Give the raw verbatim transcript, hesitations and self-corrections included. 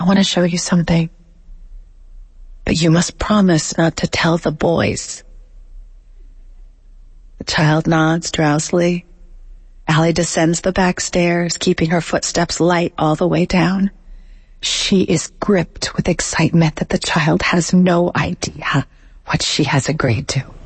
I want to show you something. But you must promise not to tell the boys. The child nods drowsily. Allie descends the back stairs, keeping her footsteps light all the way down. She is gripped with excitement that the child has no idea what she has agreed to.